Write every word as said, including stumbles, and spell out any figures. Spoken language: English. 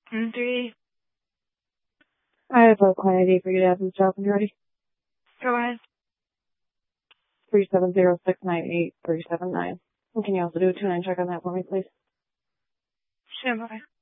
And three. I have a client I D for you to have himself when you're ready. Go ahead. three seven zero six nine eight three seven nine. And can you also do a two nine check on that for me, please? Stand by.